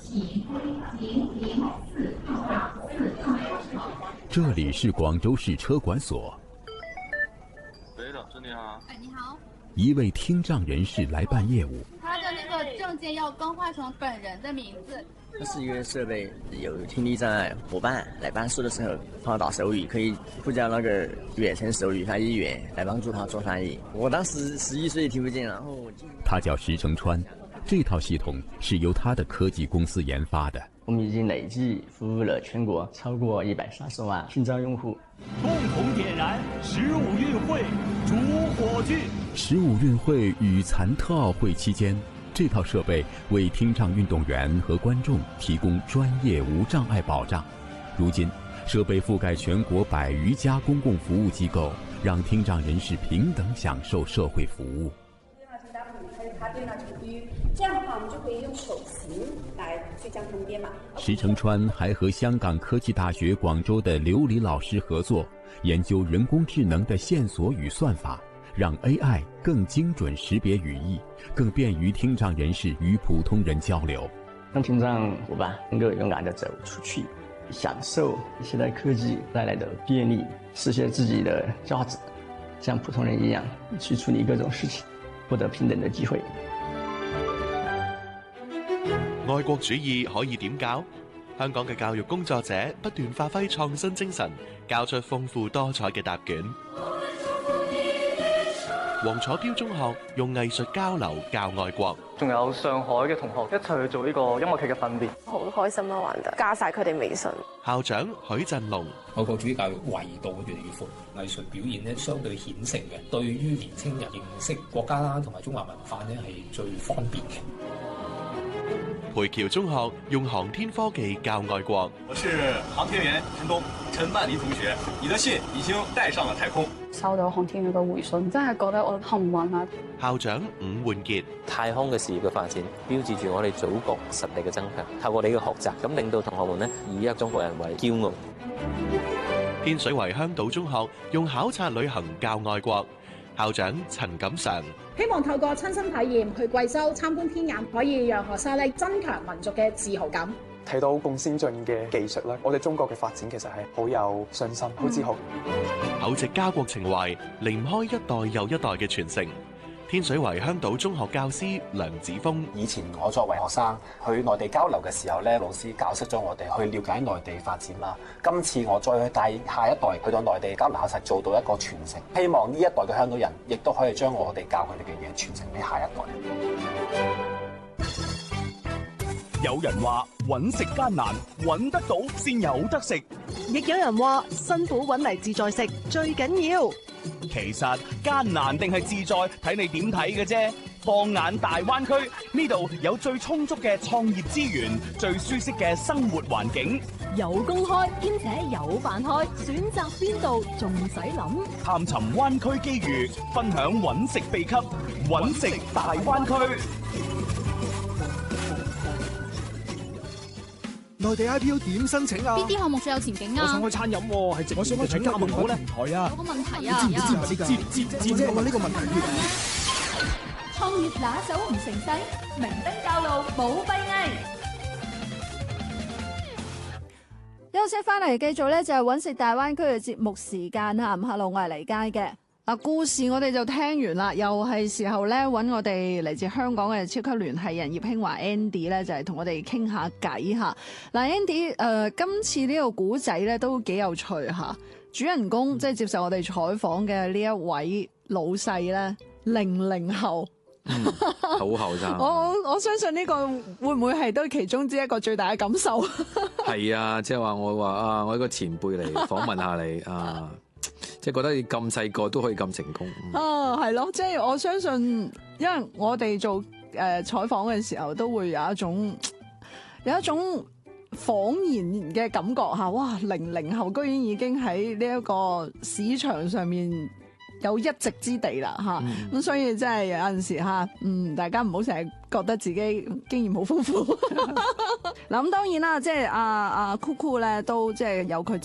这里是广州市车管所。 喂，老师你好。 哎，你好。 一位听障人士来办业务， 他的那个证件要更换成本人的名字。 这是一个设备，有听力障碍伙伴来办事的时候，帮他打手语，可以呼叫那个远程手语翻译员来帮助他做翻译。我当时11岁听不见，然后他叫石成川，这套系统是由他的科技公司研发的。 我们已经累计服务了全国超过130万听障用户。 共同点燃15运会主火炬。 15运会与残特奥会期间，这套设备为听障运动员和观众提供专业无障碍保障。如今，设备覆盖全国100余家公共服务机构，让听障人士平等享受社会服务。 这样的话，我们就可以用手型来去将它们编码。 石成川还和香港科技大学广州的刘黎老师合作，研究人工智能的线索与算法，让 AI 更精准识别语义，更便于听障人士与普通人交流。 让听障伙伴能够勇敢地走出去，享受现代科技带来的便利，实现自己的价值，像普通人一样去处理各种事情，获得平等的机会。 愛國主義可以點教？香港嘅教育工作者不斷發揮創新精神，交出豐富多彩嘅答卷。黃楚標中學用藝術交流教愛國。 仲有上海嘅同學一齊去做呢個音樂劇嘅訓練， 好開心啊！玩得加晒佢哋微信。 校長許振龍， 愛國主義教育維度越嚟越闊，藝術表現咧相對顯性嘅，對於年輕人認識國家啦同埋中華文化咧係最方便嘅。 培僑中學用航天科技教愛國。 我是航天員陳東，陳曼妮同學，你的信已經帶上了太空。 收到航天員嘅回信，真係覺得我幸運啊！ 校長伍煥傑， 太空嘅事業嘅發展，標誌住我哋祖國實力嘅增強。透過你嘅學習，咁令到同學們呢以一個中國人為驕傲。 天水圍香島中學用考察旅行教愛國。校長陳錦常， 希望透過親身體驗去貴州參觀天眼，可以讓學生咧增強民族嘅自豪感。 睇到咁先進嘅技術咧，我哋中國嘅發展其實係好有信心、好自豪。 厚植家國情懷，離唔開一代又一代嘅傳承。天水圍香島中學教師梁子峰， 以前我作為學生去內地交流嘅時候咧，老師教識咗我哋去了解內地發展啦。今次我再去帶下一代去到內地交流考察，做到一個傳承。希望呢一代嘅香港人亦都可以將我哋教佢哋嘅嘢傳承俾下一代。有人話揾食艱難，揾得到先有得食； 亦有人話辛苦揾嚟自在食最緊要。 其實艱難定係自在，睇你點睇嘅啫。放眼大灣區，呢度有最充足嘅創業資源，最舒適嘅生活環境， 有公開兼且有飯開，選擇邊度仲使諗？ 探尋灣區機遇，分享揾食秘笈，揾食大灣區。 內地 IPO 點申請啊？ 邊啲項目最有前景啊？ 我想開餐飲喎，係我想開請加盟好咧。平台啊， 有個問題啊， 知唔知啫？我呢個問題創業拿手唔成勢，明燈教路冇閉翳。 休息翻嚟繼續咧，就係揾食大灣區嘅節目時間啊！咁Hello，我係黎佳嘅。故事我哋就聽完啦，又係時候咧揾我哋嚟自香港嘅超級聯繫人葉興華 Andy 咧，就係同我哋傾下偈嚇。嗱 Andy，今次呢個古仔咧都幾有趣嚇。主人公即係接受我哋採訪嘅呢一位老細咧，00後， 好後生。 我相信呢個會唔會係都其中之一個最大嘅感受？ 係啊，即係話我話啊，我一個前輩嚟訪問下你啊。即係覺得你咁細個都可以咁成功係咯，即係我相信，因為我哋做採訪嘅時候都會有一種恍然嘅感覺嚇，哇！00後居然已經喺呢一個市場上面有一席之地啦嚇，咁所以真係有陣時嚇，大家唔好成日覺得自己經驗好豐富。嗱咁當然啦，即係阿Coco咧都即係有佢